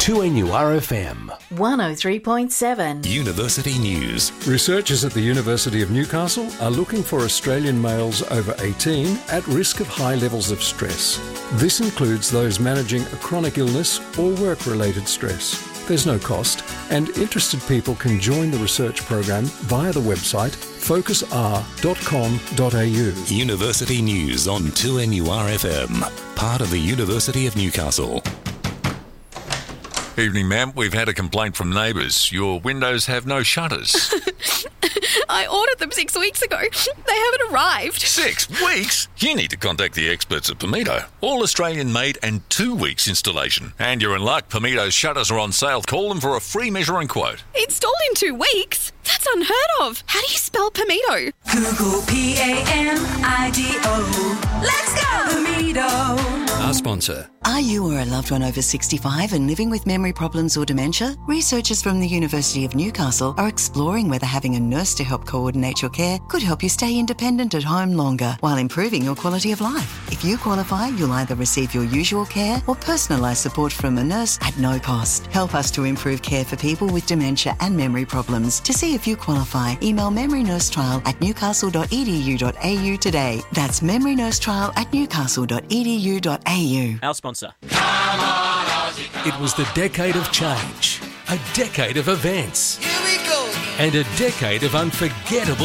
2NURFM 103.7. University News. Researchers at the University of Newcastle are looking for Australian males over 18 at risk of high levels of stress. This includes those managing a chronic illness or work-related stress. There's no cost, and interested people can join the research program via the website focusr.com.au. University News on 2NURFM, part of the University of Newcastle. Evening, ma'am. We've had a complaint from neighbours. Your windows have no shutters. I ordered them 6 weeks ago. They haven't arrived. 6 weeks? You need to contact the experts at Pamido. All Australian made and 2 weeks installation. And you're in luck. Pamido's shutters are on sale. Call them for a free measuring quote. Installed in 2 weeks? That's unheard of. How do you spell Pamido? Google P-A-M-I-D-O. Let's go, Pamido. Our sponsor. Are you or a loved one over 65 and living with memory problems or dementia? Researchers from the University of Newcastle are exploring whether having a nurse to help coordinate your care could help you stay independent at home longer while improving your quality of life. If you qualify, you'll either receive your usual care or personalised support from a nurse at no cost. Help us to improve care for people with dementia and memory problems. To see if you qualify, email memorynursetrial@newcastle.edu.au today. That's memorynursetrial@newcastle.edu.au. Our sponsor. It was the decade of change, a decade of events, and a decade of unforgettable